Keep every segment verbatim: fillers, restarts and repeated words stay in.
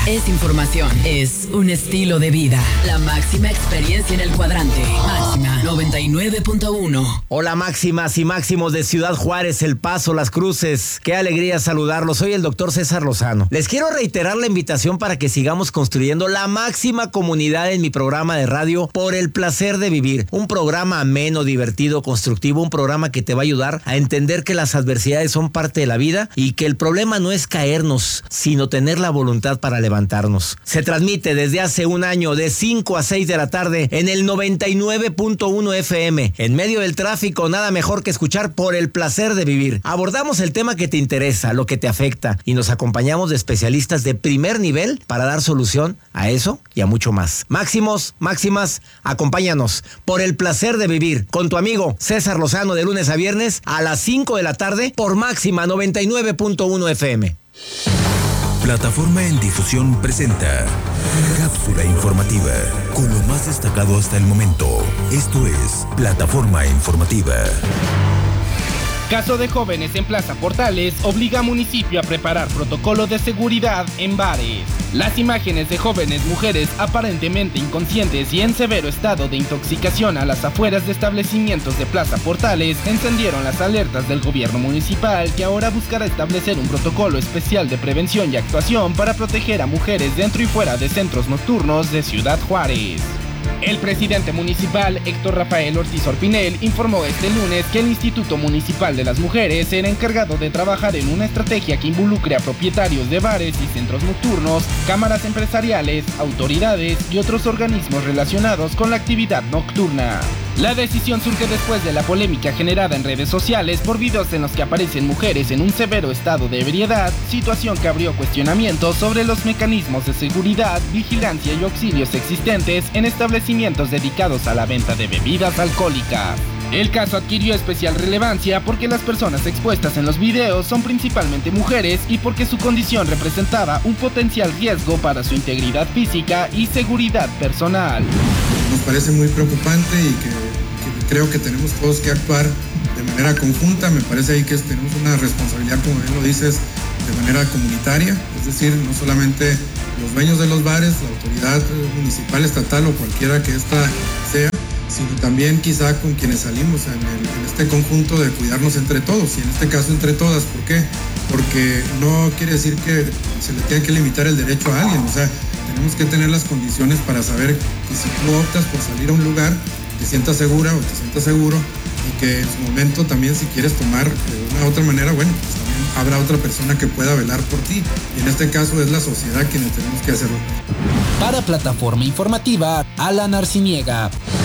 Es información, es un estilo de vida. La máxima experiencia en el cuadrante. Máxima noventa y nueve punto uno. Hola máximas y máximos de Ciudad Juárez, El Paso, Las Cruces. Qué alegría saludarlos. Soy el doctor César Lozano. Les quiero reiterar la invitación para que sigamos construyendo la máxima comunidad en mi programa de radio Por el Placer de Vivir. Un programa ameno, divertido, constructivo. Un programa que te va a ayudar a entender que las adversidades son parte de la vida y que el problema no es caernos, sino tener la voluntad para levantarnos. levantarnos. Se transmite desde hace un año de cinco a seis de la tarde en el noventa y nueve punto uno F M. En medio del tráfico, nada mejor que escuchar Por el Placer de Vivir. Abordamos el tema que te interesa, lo que te afecta, y nos acompañamos de especialistas de primer nivel para dar solución a eso y a mucho más. Máximos, máximas, acompáñanos. Por el Placer de Vivir, con tu amigo César Lozano, de lunes a viernes a las cinco de la tarde por Máxima noventa y nueve punto uno F M. Plataforma en Difusión presenta Cápsula Informativa, con lo más destacado hasta el momento. Esto es Plataforma Informativa. Caso de jóvenes en Plaza Portales obliga a municipio a preparar protocolo de seguridad en bares. Las imágenes de jóvenes mujeres aparentemente inconscientes y en severo estado de intoxicación a las afueras de establecimientos de Plaza Portales encendieron las alertas del gobierno municipal, que ahora buscará establecer un protocolo especial de prevención y actuación para proteger a mujeres dentro y fuera de centros nocturnos de Ciudad Juárez. El presidente municipal, Héctor Rafael Ortiz Orpinel, informó este lunes que el Instituto Municipal de las Mujeres será encargado de trabajar en una estrategia que involucre a propietarios de bares y centros nocturnos, cámaras empresariales, autoridades y otros organismos relacionados con la actividad nocturna. La decisión surge después de la polémica generada en redes sociales por videos en los que aparecen mujeres en un severo estado de ebriedad, situación que abrió cuestionamientos sobre los mecanismos de seguridad, vigilancia y auxilios existentes en establecimientos dedicados a la venta de bebidas alcohólicas. El caso adquirió especial relevancia porque las personas expuestas en los videos son principalmente mujeres y porque su condición representaba un potencial riesgo para su integridad física y seguridad personal. Nos parece muy preocupante y que, que creo que tenemos todos que actuar de manera conjunta. Me parece ahí que tenemos una responsabilidad, como bien lo dices, de manera comunitaria, es decir, no solamente los dueños de los bares, la autoridad municipal, estatal o cualquiera que ésta sea, sino también quizá con quienes salimos en, el, en este conjunto de cuidarnos entre todos, y en este caso entre todas. ¿Por qué? Porque no quiere decir que se le tenga que limitar el derecho a alguien, o sea, tenemos que tener las condiciones para saber que si tú optas por salir a un lugar, te sientas segura o te sientas seguro, y que en su momento también, si quieres tomar de una u otra manera, bueno, pues también habrá otra persona que pueda velar por ti, y en este caso es la sociedad quienes tenemos que hacerlo. Para Plataforma Informativa, Alan Arciniega.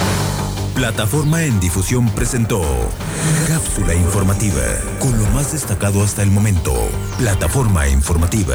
Plataforma en Difusión presentó Cápsula Informativa, con lo más destacado hasta el momento. Plataforma Informativa.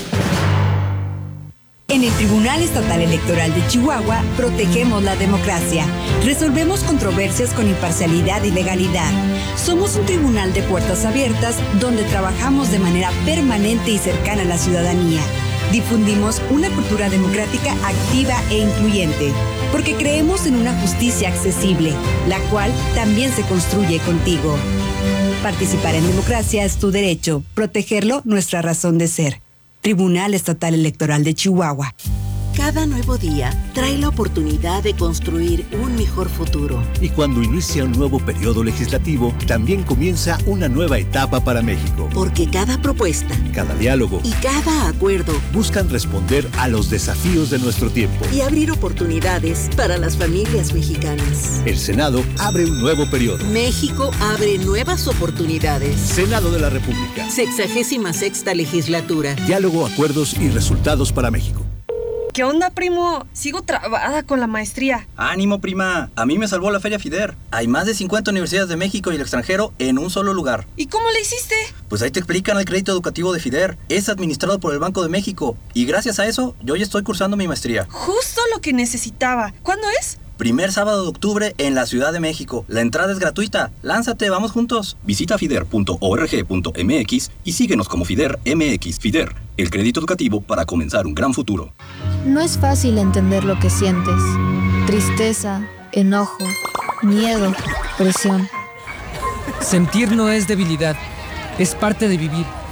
En el Tribunal Estatal Electoral de Chihuahua, protegemos la democracia. Resolvemos controversias con imparcialidad y legalidad. Somos un tribunal de puertas abiertas donde trabajamos de manera permanente y cercana a la ciudadanía. Difundimos una cultura democrática activa e incluyente, porque creemos en una justicia accesible, la cual también se construye contigo. Participar en democracia es tu derecho, protegerlo nuestra razón de ser. Tribunal Estatal Electoral de Chihuahua. Cada nuevo día trae la oportunidad de construir un mejor futuro. Y cuando inicia un nuevo periodo legislativo, también comienza una nueva etapa para México. Porque cada propuesta, cada diálogo y cada acuerdo buscan responder a los desafíos de nuestro tiempo y abrir oportunidades para las familias mexicanas. El Senado abre un nuevo periodo. México abre nuevas oportunidades. Senado de la República. Sexagésima sexta legislatura. Diálogo, acuerdos y resultados para México. ¿Qué onda, primo? Sigo trabada con la maestría. ¡Ánimo, prima! A mí me salvó la Feria FIDER. Hay más de cincuenta universidades de México y el extranjero en un solo lugar. ¿Y cómo le hiciste? Pues ahí te explican el crédito educativo de FIDER. Es administrado por el Banco de México. Y gracias a eso, yo ya estoy cursando mi maestría. Justo lo que necesitaba. ¿Cuándo es? Primer sábado de octubre en la Ciudad de México. La entrada es gratuita. Lánzate, vamos juntos. Visita fider punto org punto m x y síguenos como FIDER M X. FIDER, el crédito educativo para comenzar un gran futuro. No es fácil entender lo que sientes. Tristeza, enojo, miedo, presión. Sentir no es debilidad, es parte de vivir.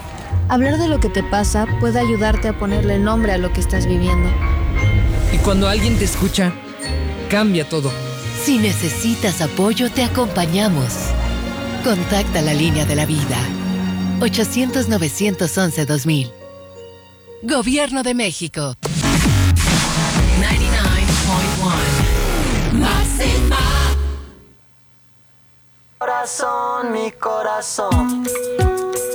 Hablar de lo que te pasa puede ayudarte a ponerle nombre a lo que estás viviendo. Y cuando alguien te escucha, cambia todo. Si necesitas apoyo, te acompañamos. Contacta la línea de la vida. ochocientos, novecientos once, dos mil. Gobierno de México. noventa y nueve punto uno. Máxima. Corazón, mi corazón.